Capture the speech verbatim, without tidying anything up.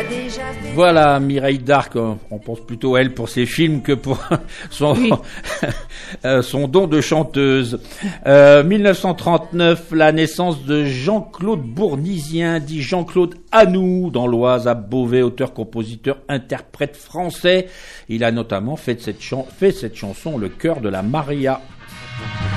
Voilà, Mireille Darc, on pense plutôt à elle pour ses films que pour son, oui. son don de chanteuse. Euh, dix-neuf cent trente-neuf, la naissance de Jean-Claude Bournisien, dit Jean-Claude Anou, dans l'Oise, à Beauvais, auteur, compositeur, interprète français. Il a notamment fait cette, chan- fait cette chanson, Le cœur de la Maria.